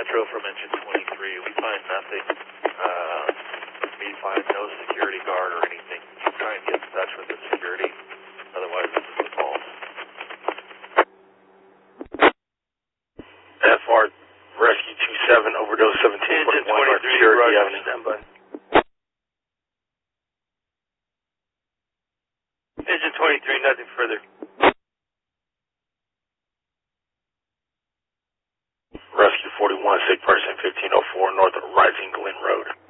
Metro from engine 23. We find nothing. We find no security guard or anything. You try and get in touch with the security. Otherwise, this is the call. FR Rescue 27, overdose 17.1 North Cherokee Avenue. Standby. Engine 23, nothing further. Rescue 41, sick person 1504 north of Rising Glen Road.